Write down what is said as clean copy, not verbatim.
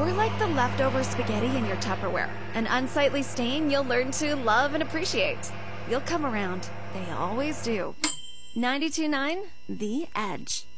We're like the leftover spaghetti in your Tupperware. An unsightly stain you'll learn to love and appreciate. You'll come around. They always do. 92.9 The Edge.